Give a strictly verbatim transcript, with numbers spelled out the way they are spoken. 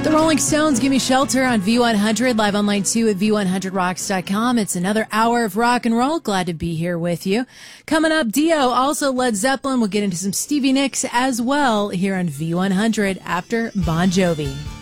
The Rolling Stones, Give Me Shelter on V one hundred, live online too at V one hundred rocks dot com. It's another hour of rock and roll. Glad to be here with you. Coming up, Dio, also Led Zeppelin. We'll get into some Stevie Nicks as well here on V one hundred after Bon Jovi.